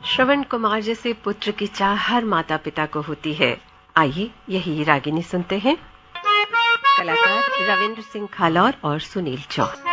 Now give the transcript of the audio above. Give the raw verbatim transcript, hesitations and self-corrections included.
श्रवण कुमार जैसे पुत्र की चाह हर माता पिता को होती है। आइए यही रागिनी सुनते हैं। कलाकार रविंद्र सिंह खालौर और सुनील चौहान।